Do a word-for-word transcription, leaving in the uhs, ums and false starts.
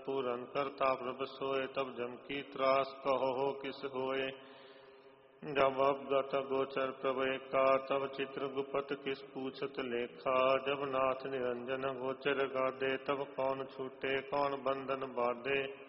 पूरन करता प्रभ सोए। तब जम की त्रास कहो हो किस होए। जब अवगत गोचर प्रभ एका तब चित्र गुपत किस पूछत लेखा। जब नाथ निरंजन गोचर गादे तब कौन छूटे कौन बंधन बाधे।